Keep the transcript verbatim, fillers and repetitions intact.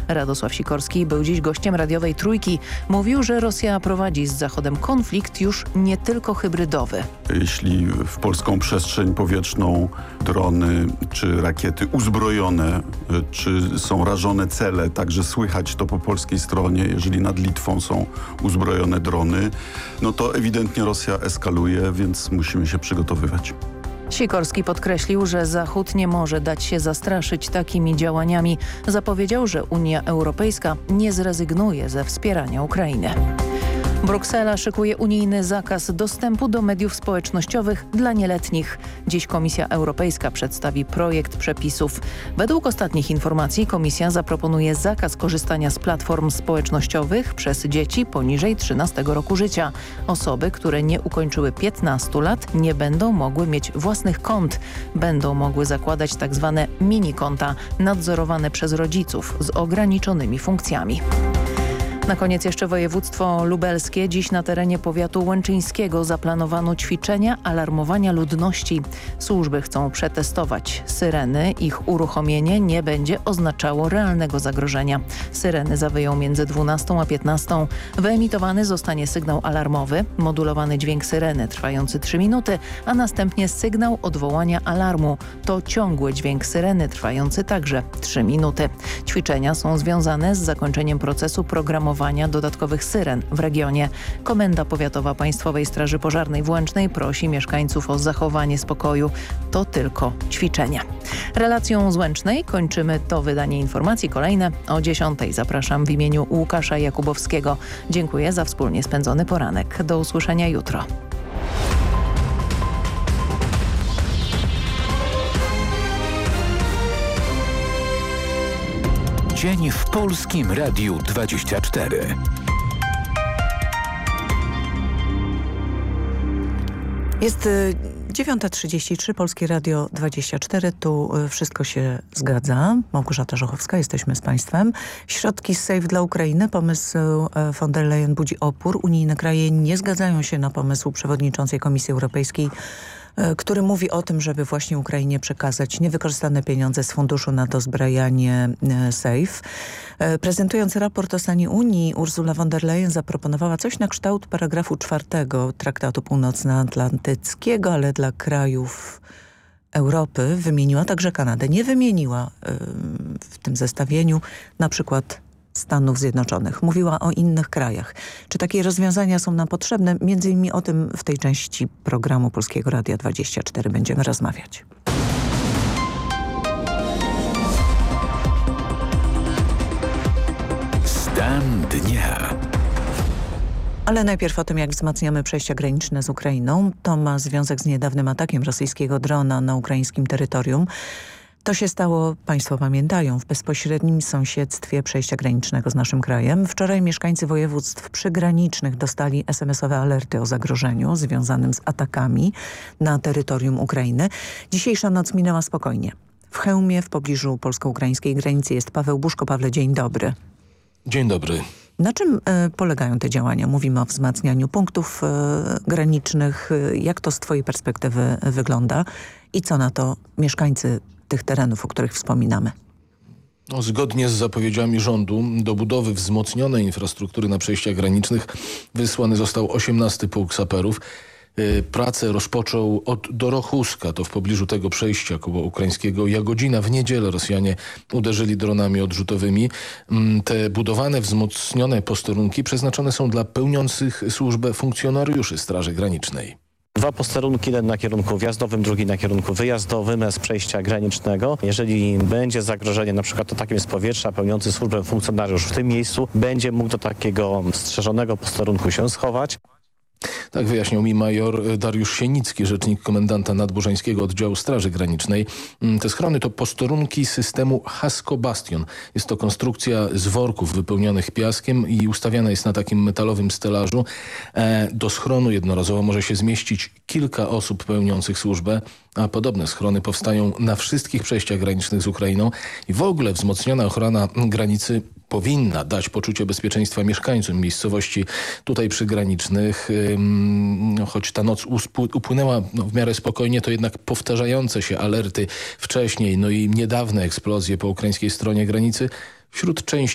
Radosław Sikorski był dziś gościem radiowej Trójki. Mówił, że Rosja prowadzi z Zachodem konflikt już nie tylko hybrydowy. Jeśli w polską przestrzeń powietrzną drony czy rakiety uzbrojone, czy są rażone cele, także słychać to po polskiej stronie, jeżeli nad Litwą są uzbrojone drony, no to ewidentnie Rosja eskaluje, więc musimy się przygotowywać. Sikorski podkreślił, że Zachód nie może dać się zastraszyć takimi działaniami. Zapowiedział, że Unia Europejska nie zrezygnuje ze wspierania Ukrainy. Bruksela szykuje unijny zakaz dostępu do mediów społecznościowych dla nieletnich. Dziś Komisja Europejska przedstawi projekt przepisów. Według ostatnich informacji Komisja zaproponuje zakaz korzystania z platform społecznościowych przez dzieci poniżej trzynastego roku życia. Osoby, które nie ukończyły piętnastu lat, nie będą mogły mieć własnych kont. Będą mogły zakładać tzw. mini-konta nadzorowane przez rodziców z ograniczonymi funkcjami. Na koniec jeszcze województwo lubelskie. Dziś na terenie powiatu łęczyńskiego zaplanowano ćwiczenia alarmowania ludności. Służby chcą przetestować syreny. Ich uruchomienie nie będzie oznaczało realnego zagrożenia. Syreny zawyją między dwunastą a piętnastą. Wyemitowany zostanie sygnał alarmowy, modulowany dźwięk syreny trwający trzy minuty, a następnie sygnał odwołania alarmu. To ciągły dźwięk syreny trwający także trzy minuty. Ćwiczenia są związane z zakończeniem procesu programowania dodatkowych syren w regionie. Komenda Powiatowa Państwowej Straży Pożarnej w Łęcznej prosi mieszkańców o zachowanie spokoju. To tylko ćwiczenia. Relacją z Łęcznej kończymy to wydanie informacji. Kolejne o dziesiątej. Zapraszam w imieniu Łukasza Jakubowskiego. Dziękuję za wspólnie spędzony poranek. Do usłyszenia jutro. Dzień w Polskim Radiu dwadzieścia cztery. Jest dziewiąta trzydzieści trzy, Polskie Radio dwadzieścia cztery. Tu wszystko się zgadza. Małgorzata Żochowska, jesteśmy z Państwem. Środki z Save dla Ukrainy. Pomysł von der Leyen budzi opór. Unijne kraje nie zgadzają się na pomysł przewodniczącej Komisji Europejskiej, który mówi o tym, żeby właśnie Ukrainie przekazać niewykorzystane pieniądze z funduszu na dozbrajanie SAFE. Prezentując raport o stanie Unii, Ursula von der Leyen zaproponowała coś na kształt paragrafu czwartego Traktatu Północnoatlantyckiego, ale dla krajów Europy wymieniła także Kanadę. Nie wymieniła w tym zestawieniu na przykład Stanów Zjednoczonych. Mówiła o innych krajach. Czy takie rozwiązania są nam potrzebne? Między innymi o tym w tej części programu Polskiego Radia dwadzieścia cztery będziemy rozmawiać. Stan dnia. Ale najpierw o tym, jak wzmacniamy przejścia graniczne z Ukrainą. To ma związek z niedawnym atakiem rosyjskiego drona na ukraińskim terytorium. To się stało, Państwo pamiętają, w bezpośrednim sąsiedztwie przejścia granicznego z naszym krajem. Wczoraj mieszkańcy województw przygranicznych dostali es em esowe alerty o zagrożeniu związanym z atakami na terytorium Ukrainy. Dzisiejsza noc minęła spokojnie. W Chełmie, w pobliżu polsko-ukraińskiej granicy jest Paweł Buszko. Pawle, dzień dobry. Dzień dobry. Na czym e, polegają te działania? Mówimy o wzmacnianiu punktów e, granicznych. Jak to z Twojej perspektywy wygląda i co na to mieszkańcy tych terenów, o których wspominamy? No, zgodnie z zapowiedziami rządu do budowy wzmocnionej infrastruktury na przejściach granicznych wysłany został osiemnasty pułk saperów. Pracę rozpoczął od Dorochuska, to w pobliżu tego przejścia koło ukraińskiego Jagodzina. W niedzielę Rosjanie uderzyli dronami odrzutowymi. Te budowane, wzmocnione posterunki przeznaczone są dla pełniących służbę funkcjonariuszy Straży Granicznej. Dwa posterunki, jeden na kierunku wjazdowym, drugi na kierunku wyjazdowym z przejścia granicznego. Jeżeli będzie zagrożenie, na przykład to takim z powietrza, pełniący służbę funkcjonariusz w tym miejscu będzie mógł do takiego strzeżonego posterunku się schować. Tak wyjaśniał mi major Dariusz Sienicki, rzecznik komendanta nadburzańskiego oddziału Straży Granicznej. Te schrony to posterunki systemu Hasko Bastion. Jest to konstrukcja z worków wypełnionych piaskiem i ustawiana jest na takim metalowym stelażu. Do schronu jednorazowo może się zmieścić kilka osób pełniących służbę, a podobne schrony powstają na wszystkich przejściach granicznych z Ukrainą i w ogóle wzmocniona ochrona granicy powinna dać poczucie bezpieczeństwa mieszkańcom miejscowości tutaj przygranicznych. No, choć ta noc upłynęła no, w miarę spokojnie, to jednak powtarzające się alerty wcześniej, no i niedawne eksplozje po ukraińskiej stronie granicy wśród części